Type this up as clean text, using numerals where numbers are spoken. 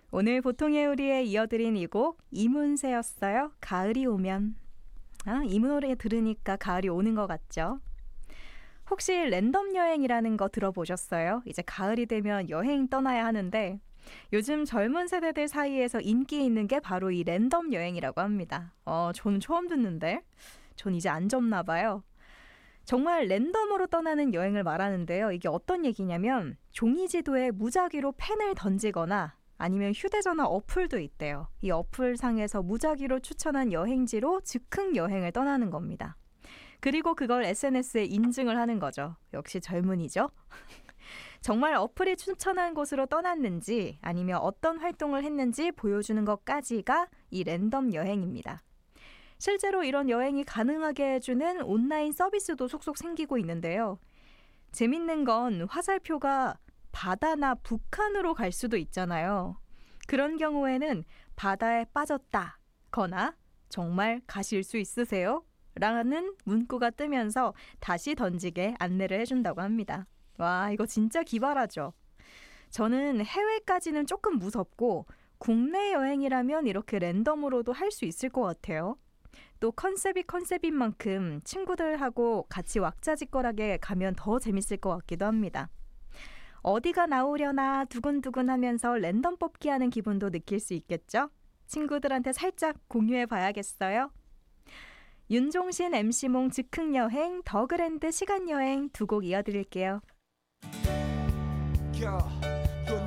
오늘 보통의 우리에 이어드린 이 곡 이문세였어요. 가을이 오면. 이 노래 들으니까 가을이 오는 것 같죠? 혹시 랜덤 여행이라는 거 들어보셨어요? 이제 가을이 되면 여행 떠나야 하는데 요즘 젊은 세대들 사이에서 인기 있는 게 바로 이 랜덤 여행이라고 합니다. 저는 처음 듣는데 전 이제 안 접나 봐요. 정말 랜덤으로 떠나는 여행을 말하는데요. 이게 어떤 얘기냐면 종이지도에 무작위로 펜을 던지거나 아니면 휴대전화 어플도 있대요. 이 어플 상에서 무작위로 추천한 여행지로 즉흥 여행을 떠나는 겁니다. 그리고 그걸 SNS에 인증을 하는 거죠. 역시 젊은이죠. 정말 어플이 추천한 곳으로 떠났는지 아니면 어떤 활동을 했는지 보여주는 것까지가 이 랜덤 여행입니다. 실제로 이런 여행이 가능하게 해주는 온라인 서비스도 속속 생기고 있는데요. 재밌는 건 화살표가 바다나 북한으로 갈 수도 있잖아요. 그런 경우에는 바다에 빠졌다거나 정말 가실 수 있으세요? 라는 문구가 뜨면서 다시 던지게 안내를 해준다고 합니다. 와, 이거 진짜 기발하죠? 저는 해외까지는 조금 무섭고 국내 여행이라면 이렇게 랜덤으로도 할 수 있을 것 같아요. 또 컨셉이 컨셉인 만큼 친구들하고 같이 왁자지껄하게 가면 더 재밌을 것 같기도 합니다. 어디가 나오려나 두근두근 하면서 랜덤 뽑기 하는 기분도 느낄 수 있겠죠? 친구들한테 살짝 공유해 봐야겠어요. 윤종신 MC몽 즉흥여행, 더그랜드 시간여행 두 곡 이어드릴게요.